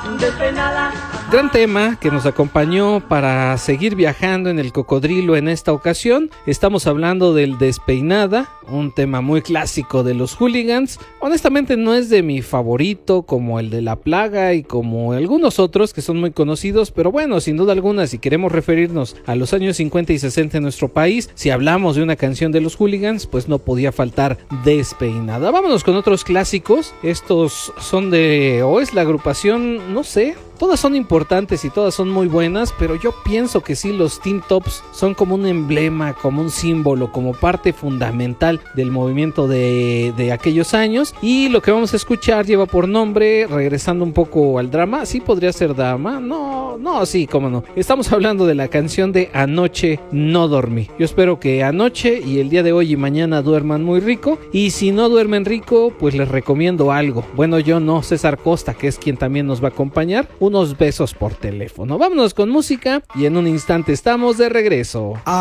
despeinada. Gran tema que nos acompañó para seguir viajando en el cocodrilo en esta ocasión. Estamos hablando del Despeinada, un tema muy clásico de los Hooligans. Honestamente no es de mi favorito como el de La Plaga y como algunos otros que son muy conocidos, pero bueno, sin duda alguna, si queremos referirnos a los años 50 y 60 en nuestro país, si hablamos de una canción de los Hooligans, pues no podía faltar Despeinada. Vámonos con otros clásicos. Estos son o es la agrupación, no sé, todas son importantes y todas son muy buenas, pero yo pienso que sí, los Teen Tops son como un emblema, como un símbolo, como parte fundamental del movimiento de aquellos años. Y lo que vamos a escuchar lleva por nombre, regresando un poco al drama, ¿sí podría ser drama? No, sí, cómo no. Estamos hablando de la canción de Anoche no dormí. Yo espero que anoche y el día de hoy y mañana duerman muy rico, y si no duermen rico, pues les recomiendo algo. Bueno, yo no, César Costa, que es quien también nos va a acompañar, unos besos por teléfono. Vámonos con música y en un instante estamos de regreso.